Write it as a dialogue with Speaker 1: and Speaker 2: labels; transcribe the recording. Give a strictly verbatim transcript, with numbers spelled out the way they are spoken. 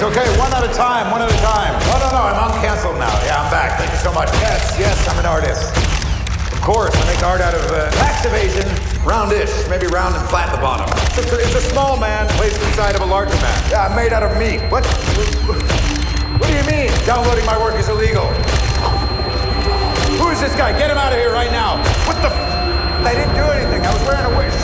Speaker 1: Thanks. Okay, one at a time, one at a time. No, no, no, I'm uncanceled now. Yeah, I'm back. Thank you so much. Yes, yes, I'm an artist. Of course, I make art out of uh, tax evasion, roundish, maybe round and flat at the bottom. It's a, it's a small man placed inside of a larger man. Yeah, I'm made out of meat. What? What do you mean? Downloading my work is illegal. Who is this guy? Get him out of here right now. What the f- I didn't do anything. I was wearing a wig.